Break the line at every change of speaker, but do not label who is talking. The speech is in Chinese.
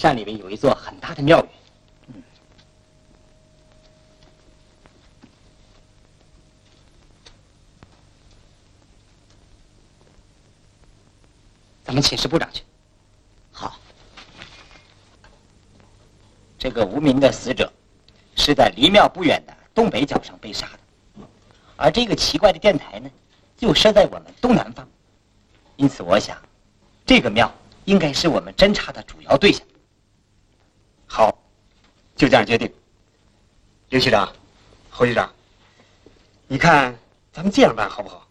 山里面有一座很大的庙宇。咱们请示部长去。
好。
这个无名的死者是在离庙不远的东北角上被杀的，而这个奇怪的电台呢，就设在我们东南方，因此我想，这个庙应该是我们侦查的主要对象。
好，就这样决定。刘局长、侯局长，你看咱们这样办好不好？